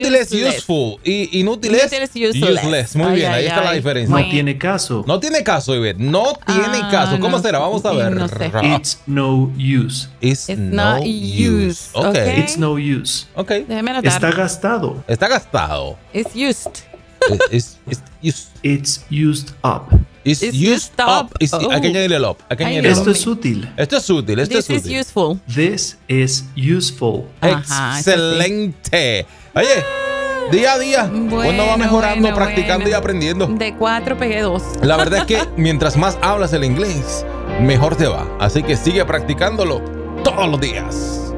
Útil es useful y inútil es useless. Muy bien, ahí está la diferencia. No tiene caso. No tiene caso, Ivette. No tiene caso. ¿Cómo será? Vamos a ver. No sé. It's no use. It's no not use. use. Ok. It's no use. Ok. Déjeme anotar. Está gastado. Está gastado. It's used. It's used. It's used up. It's It's used used up. up. Hay que añadirle el up. Hay que Ay, añadirle el Esto up. es útil. Esto es útil. Esto This es is útil. useful. This is useful. Ajá, eso sí. Excelente. Oye, día a día uno va mejorando, practicando y aprendiendo. De 4 pegué 2. La verdad es que mientras más hablas el inglés, mejor te va. Así que sigue practicándolo todos los días.